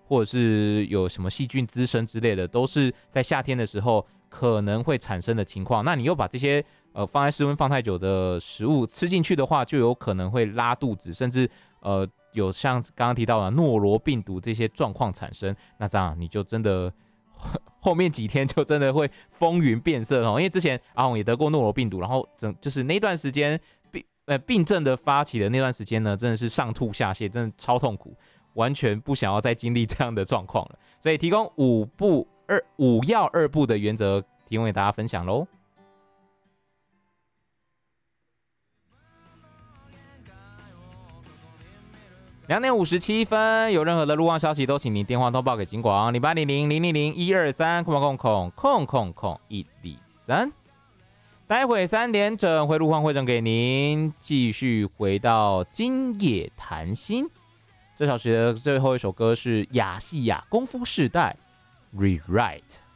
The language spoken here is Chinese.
或者是有什么细菌滋生之类的，都是在夏天的时候可能会产生的情况。那你又把这些放在室温放太久的食物吃进去的话，就有可能会拉肚子，甚至有像刚刚提到的诺罗病毒这些状况产生。那这样你就真的后面几天就真的会风云变色哦。因为之前阿红也得过诺罗病毒，然后就是那段时间病症的发起的那段时间呢，真的是上吐下泻，真的超痛苦，完全不想要再经历这样的状况了。所以提供五要二不的原则，提供给大家分享喽。2点57分，有任何的路况消息都请您电话通报给警广0800-000-123，123。待会3点整会路况会诊给您，继续回到今夜谈心。这小时的最后一首歌是亚细亚功夫世代 Rewrite。